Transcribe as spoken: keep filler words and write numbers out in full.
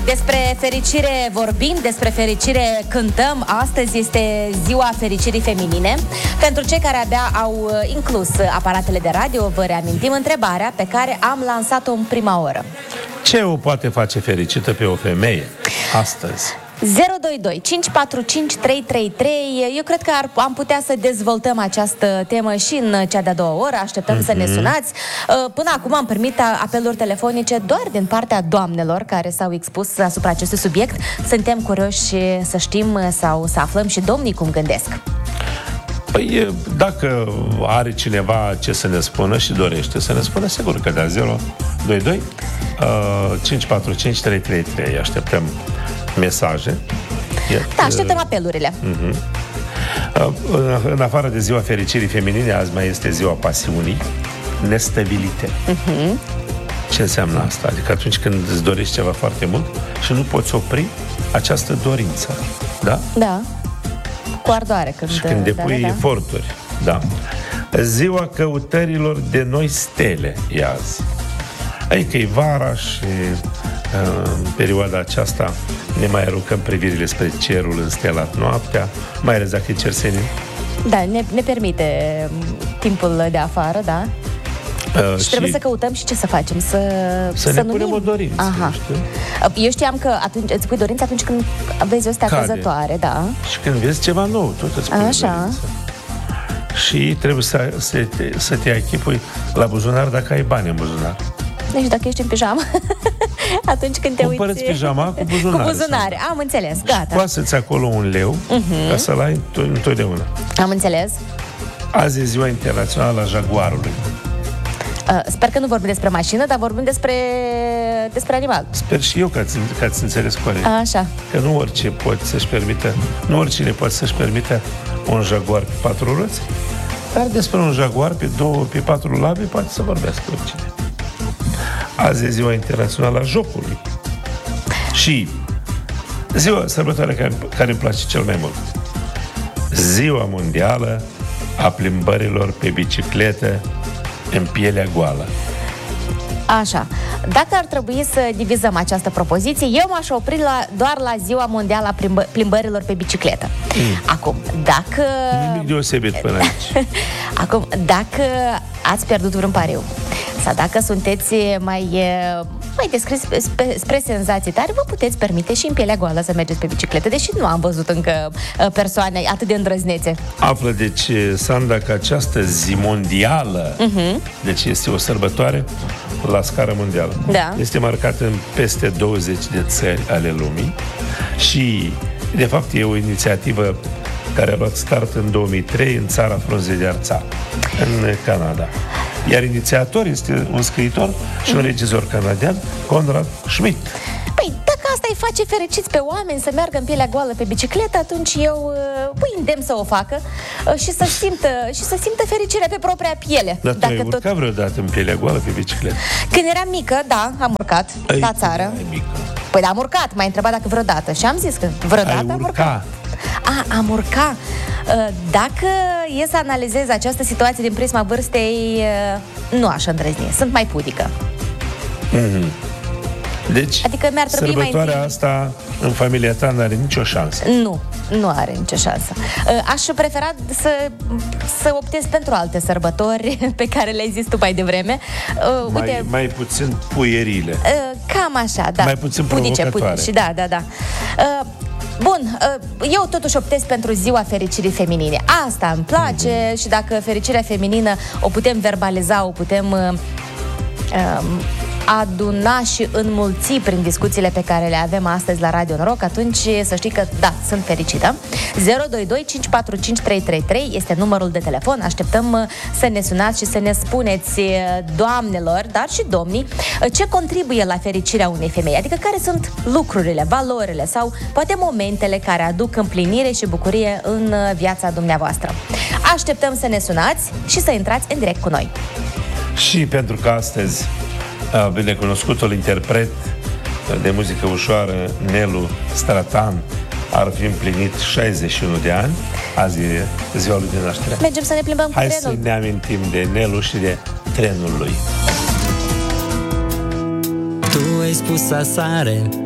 Despre fericire vorbim, despre fericire cântăm. Astăzi este ziua fericirii feminine. Pentru cei care abia au inclus aparatele de radio, vă reamintim întrebarea pe care am lansat-o în prima oră. Ce o poate face fericită pe o femeie astăzi? zero doi doi cinci patru cinci trei trei trei. Eu cred că ar, am putea să dezvoltăm această temă și în cea de-a doua oră. Așteptăm mm-hmm. să ne sunați. Până acum am primit apeluri telefonice doar din partea doamnelor care s-au expus asupra acestui subiect. Suntem curioși să știm sau să aflăm și domnii cum gândesc. Păi, dacă are cineva ce să ne spună și dorește să ne spună, sigur că da, zero doi doi cinci patru cinci trei trei trei. Așteptăm mesaje. Da, așteptăm apelurile. Uh-huh. În, în afară de ziua fericirii feminine, azi mai este ziua pasiunii nestăvilite. Uh-huh. Ce înseamnă asta? Adică atunci când îți dorești ceva foarte mult și nu poți opri această dorință. Da? Da. Cu ardoare. Când, și când depui da, da, da. eforturi. Da. Ziua căutărilor de noi stele e azi. Adică e vara și în perioada aceasta ne mai aruncăm privirile spre cerul înstelat noaptea, mai ales dacă e cersenin. Da, ne, ne permite timpul de afară, da? Uh, și, și trebuie să căutăm și ce să facem? Să, să, să ne nunim? Punem o dorință. Aha. Eu știam că atunci, îți pui dorință atunci când vezi o stea căzătoare, da? Și când vezi ceva nou, tot îți pui dorință. Și trebuie să, să, te, să te achipui la buzunar dacă ai bani în buzunar. Deci dacă ești în pijama, atunci când te cumpărăți uiți... pijama cu buzunare. Cu buzunare, am înțeles, gata. Scoaseți acolo un leu, uh-huh. ca să-l ai întotdeauna. Am înțeles. Azi e ziua internațională a jaguarului. Uh, sper că nu vorbim despre mașină, dar vorbim despre, despre animal. Sper și eu că ați, că ați înțeles corect. Așa. Că nu orice poate să-și permită, nu oricine poate să-și permită un jaguar pe patru roți, dar despre un jaguar pe două, pe patru labe poate să vorbească oricine. Azi e ziua internațională a jocului. Și ziua, sărbătoarea care, care îmi place cel mai mult. Ziua mondială a plimbărilor pe bicicletă în pielea goală. Așa. Dacă ar trebui să divizăm această propoziție, eu m-aș opri la, doar la ziua mondială a plimbă, plimbărilor pe bicicletă. Mm. Acum, dacă... Nimic deosebit până aici. Acum, dacă ați pierdut vreun pariu sau dacă sunteți mai, mai descris spre, spre senzații tare, vă puteți permite și în pielea goală să mergeți pe bicicletă, deși nu am văzut încă persoane atât de îndrăznețe. Află, deci, Sanda, că această zi mondială, uh-huh. deci este o sărbătoare la scară mondială. Da. Este marcată în peste douăzeci de țări ale lumii și, de fapt, e o inițiativă care a luat start în două mii trei în țara frunzei de arțar, în Canada. Iar inițiator este un scriitor și un regizor canadian, Conrad Schmidt. Păi, dacă asta îi face fericiți pe oameni să meargă în pielea goală pe bicicletă, atunci eu îi îndemn să o facă și să simtă, și să simtă fericirea pe propria piele. Dar tu ai urcat tot... vreodată în pielea goală pe bicicletă? Când eram mică, da, am urcat ai, la țară. Păi da, am urcat, m-ai întrebat dacă vreodată și am zis că vreodată ai am urcat. A, am urcat. Dacă e să analizez această situație din prisma vârstei, nu aș îndrăzni, sunt mai pudică. Mm-hmm. Deci, adică mi-ar trebui sărbătoarea mai asta în familia ta n-are nicio șansă. Nu, nu are nicio șansă. Aș prefera să, să optez pentru alte sărbători pe care le-ai zis tu mai devreme. Mai, Uite, mai puțin puierile. Cam așa, da. Mai puțin pudice, provocatoare. Pudice, da, da, da. Bun, eu totuși optez pentru ziua fericirii feminine. Asta îmi place mm-hmm. și dacă fericirea feminină o putem verbaliza, o putem uh, uh, aduna și înmulți prin discuțiile pe care le avem astăzi la Radio Noroc, atunci să știi că, da, sunt fericită. zero doi doi cinci patru cinci trei trei trei este numărul de telefon. Așteptăm să ne sunați și să ne spuneți, doamnelor, dar și domnii, ce contribuie la fericirea unei femei. Adică care sunt lucrurile, valorile sau poate momentele care aduc împlinire și bucurie în viața dumneavoastră. Așteptăm să ne sunați și să intrați în direct cu noi. Și pentru că astăzi binecunoscutul interpret de muzică ușoară, Nelu Stratan, ar fi împlinit șaizeci și unu de ani. Azi e ziua lui de naștere. Mergem să ne plimbăm cu Hai trenul. să ne amintim de Nelu și de trenul lui. Tu ai spus aseară